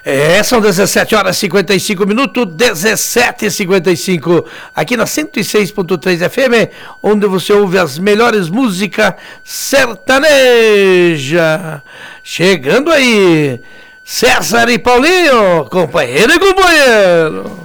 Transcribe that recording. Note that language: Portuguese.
São 17 horas e 55 minutos, 17h55, aqui na 106.3 FM, onde você ouve as melhores músicas sertaneja. Chegando aí, César e Paulinho, companheiro e companheiro.